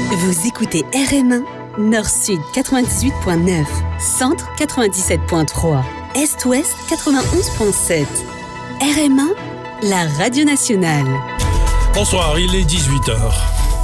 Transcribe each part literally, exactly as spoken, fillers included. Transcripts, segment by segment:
Vous écoutez R M un, Nord-Sud quatre-vingt-dix-huit virgule neuf, Centre quatre-vingt-dix-sept virgule trois, Est-Ouest quatre-vingt-onze virgule sept. R M un, la radio nationale. Bonsoir, il est dix-huit heures.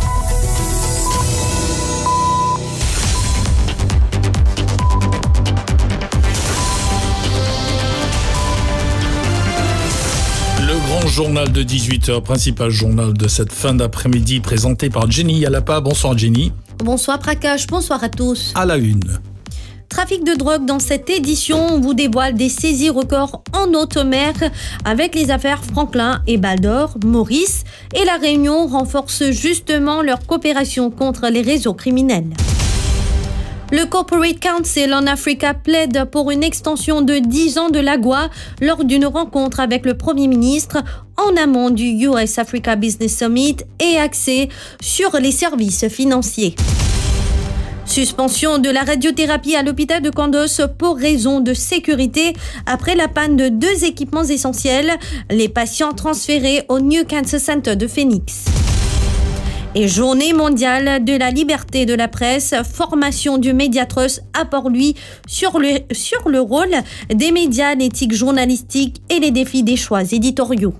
Le grand journal de dix-huit heures, principal journal de cette fin d'après-midi, présenté par Jenny Yalapa. Bonsoir Jenny. Bonsoir Prakash, bonsoir à tous. À la une. Trafic de drogue dans cette édition, on vous dévoile des saisies records en haute mer avec les affaires Franklin et Baldor. Maurice et La Réunion renforcent justement leur coopération contre les réseaux criminels. Le Corporate Council en Africa plaide pour une extension de dix ans de l'A G O A lors d'une rencontre avec le Premier ministre en amont du U S Africa Business Summit et axée sur les services financiers. Suspension de la radiothérapie à l'hôpital de Kandos pour raison de sécurité après la panne de deux équipements essentiels. Les patients transférés au New Cancer Center de Phoenix. Et journée mondiale de la liberté de la presse, formation du Mediatrust à Port-Louis sur le, sur le rôle des médias, l'éthique journalistique et les défis des choix éditoriaux.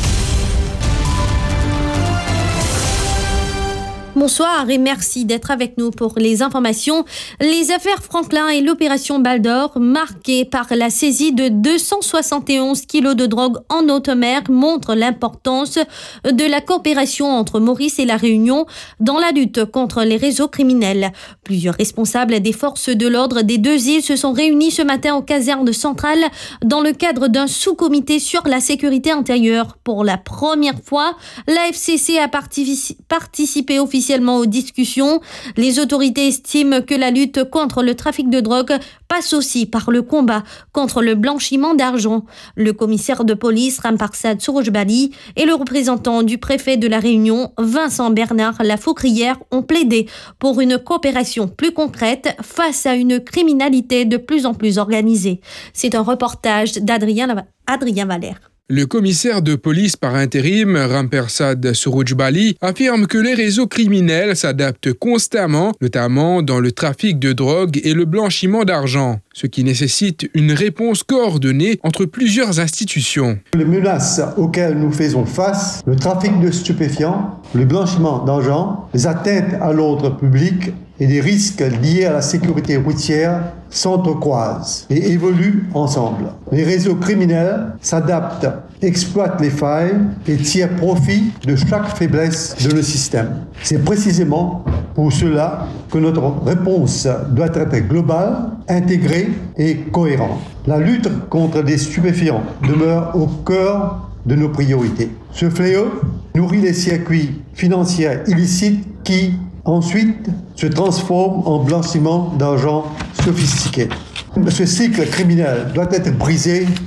Bonsoir et merci d'être avec nous pour les informations. Les affaires Franklin et l'opération Baldor, marquées par la saisie de deux cent soixante et onze kilos de drogue en haute mer, montrent l'importance de la coopération entre Maurice et La Réunion dans la lutte contre les réseaux criminels. Plusieurs responsables des forces de l'ordre des deux îles se sont réunis ce matin aux casernes centrales dans le cadre d'un sous-comité sur la sécurité intérieure. Pour la première fois, la F C C a partici- participé officiellement aux discussions. Les autorités estiment que la lutte contre le trafic de drogue passe aussi par le combat contre le blanchiment d'argent. Le commissaire de police Ramparsad Souroujbali et le représentant du préfet de La Réunion, Vincent Bernard Lafoucrière, ont plaidé pour une coopération plus concrète face à une criminalité de plus en plus organisée. C'est un reportage d'Adrien Adrien Valère. Le commissaire de police par intérim, Ramparsad Souroujbali, affirme que les réseaux criminels s'adaptent constamment, notamment dans le trafic de drogue et le blanchiment d'argent, ce qui nécessite une réponse coordonnée entre plusieurs institutions. Les menaces auxquelles nous faisons face, le trafic de stupéfiants, le blanchiment d'argent, les atteintes à l'ordre public et des risques liés à la sécurité routière s'entrecroisent et évoluent ensemble. Les réseaux criminels s'adaptent, exploitent les failles et tirent profit de chaque faiblesse de le système. C'est précisément pour cela que notre réponse doit être globale, intégrée et cohérente. La lutte contre les stupéfiants demeure au cœur de nos priorités. Ce fléau nourrit les circuits financiers illicites qui, ensuite, se transforment en blanchiment d'argent sophistiqué. Ce cycle criminel doit être brisé